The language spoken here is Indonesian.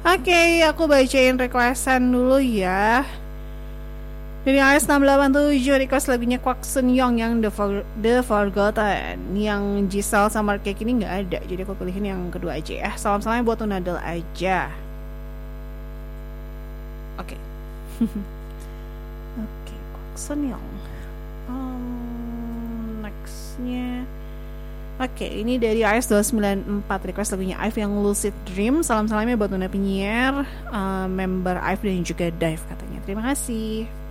Oke, aku bacain requestan dulu ya. Dari AS687 request lagunya Kwak Sun Young yang The Forgotten. Yang Giselle sama Cake ini gak ada, jadi aku pilihin yang kedua aja ya. Salam-salamnya buat Tunadel aja. Oke. Oke, Kwak Sun Young. Nextnya Oke, ini dari AS294 request lagunya Ive yang Lucid Dream. Salam-salamnya buat Nuna Penyiar, member Ive dan juga Dive katanya. Terima kasih.